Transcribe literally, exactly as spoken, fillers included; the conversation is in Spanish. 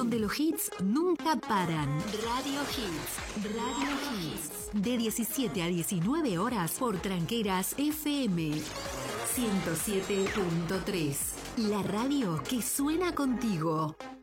donde los hits nunca paran. Radio Hits, Radio Hits. De diecisiete a diecinueve horas por Tranqueras F M ciento siete punto tres. La radio que suena contigo.